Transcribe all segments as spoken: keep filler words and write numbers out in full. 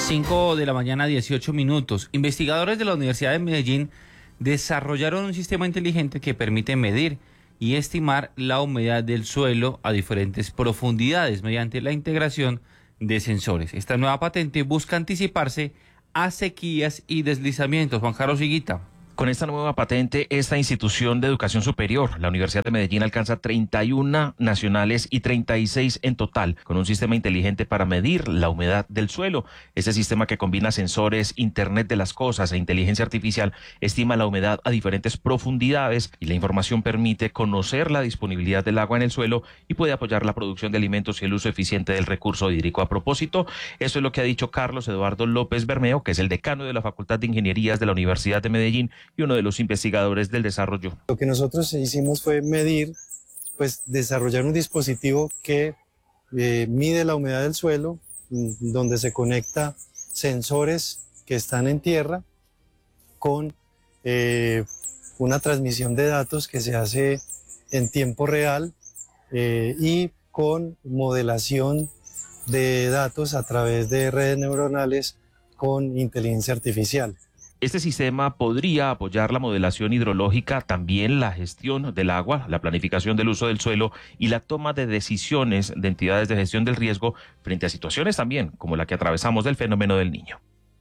cinco de la mañana, dieciocho minutos. Investigadores de la Universidad de Medellín desarrollaron un sistema inteligente que permite medir y estimar la humedad del suelo a diferentes profundidades mediante la integración de sensores. Esta nueva patente busca anticiparse a sequías y deslizamientos. Juan Carlos Higuita. Con esta nueva patente, esta institución de educación superior, la Universidad de Medellín, alcanza treinta y una nacionales y treinta y seis en total, con un sistema inteligente para medir la humedad del suelo. Este sistema, que combina sensores, Internet de las cosas e inteligencia artificial, estima la humedad a diferentes profundidades, y la información permite conocer la disponibilidad del agua en el suelo y puede apoyar la producción de alimentos y el uso eficiente del recurso hídrico. A propósito, esto es lo que ha dicho Carlos Eduardo López Bermeo, que es el decano de la Facultad de Ingenierías de la Universidad de Medellín y uno de los investigadores del desarrollo. Lo que nosotros hicimos fue medir, pues desarrollar un dispositivo que eh, mide la humedad del suelo, donde se conecta sensores que están en tierra con eh, una transmisión de datos que se hace en tiempo real eh, y con modelación de datos a través de redes neuronales con inteligencia artificial. Este sistema podría apoyar la modelación hidrológica, también la gestión del agua, la planificación del uso del suelo y la toma de decisiones de entidades de gestión del riesgo frente a situaciones también como la que atravesamos del fenómeno del Niño.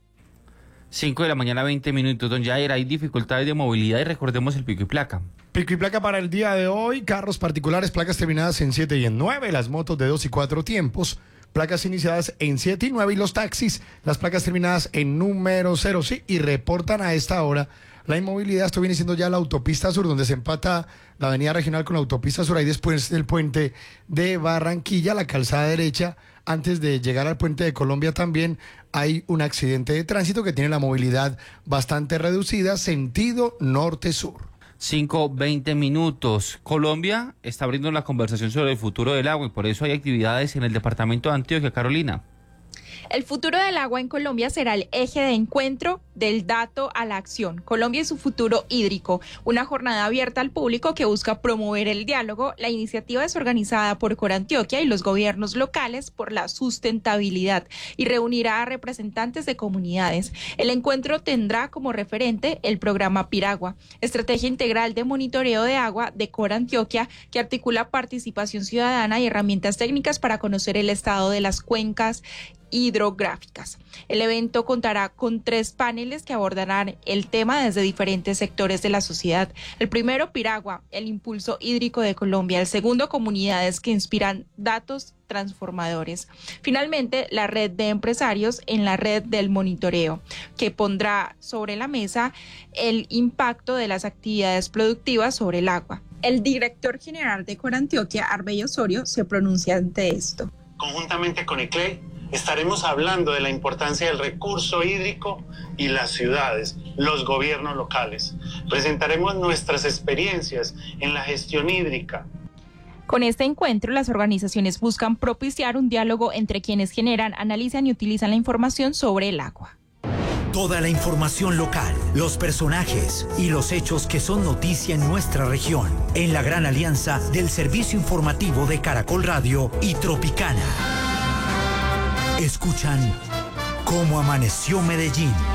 cinco de la mañana, veinte minutos. Don Jair, hay dificultades de movilidad y recordemos el pico y placa. Pico y placa para el día de hoy: carros particulares, placas terminadas en siete y en nueve, las motos de dos y cuatro tiempos, placas iniciadas en siete y nueve, y los taxis, las placas terminadas en número cero, sí, y reportan a esta hora la inmovilidad. Esto viene siendo ya la autopista sur, donde se empata la avenida regional con la autopista sur, ahí después del puente de Barranquilla, la calzada derecha, antes de llegar al puente de Colombia también hay un accidente de tránsito que tiene la movilidad bastante reducida, sentido norte-sur. cinco, veinte minutos. Colombia está abriendo la conversación sobre el futuro del agua y por eso hay actividades en el departamento de Antioquia. Carolina. El futuro del agua en Colombia será el eje de encuentro del dato a la acción. Colombia y su futuro hídrico, una jornada abierta al público que busca promover el diálogo. La iniciativa es organizada por Corantioquia y los gobiernos locales por la sustentabilidad y reunirá a representantes de comunidades. El encuentro tendrá como referente el programa Piragua, estrategia integral de monitoreo de agua de Corantioquia, que articula participación ciudadana y herramientas técnicas para conocer el estado de las cuencas hidrográficas. El evento contará con tres paneles que abordarán el tema desde diferentes sectores de la sociedad. El primero, Piragua, el impulso hídrico de Colombia. El segundo, comunidades que inspiran datos transformadores. Finalmente, la red de empresarios en la red del monitoreo, que pondrá sobre la mesa el impacto de las actividades productivas sobre el agua. El director general de Corantioquia, Arbey Osorio, se pronuncia ante esto. Conjuntamente con I C L E, estaremos hablando de la importancia del recurso hídrico y las ciudades, los gobiernos locales. Presentaremos nuestras experiencias en la gestión hídrica. Con este encuentro, las organizaciones buscan propiciar un diálogo entre quienes generan, analizan y utilizan la información sobre el agua. Toda la información local, los personajes y los hechos que son noticia en nuestra región, en la gran alianza del servicio informativo de Caracol Radio y Tropicana. Escuchan Cómo Amaneció Medellín.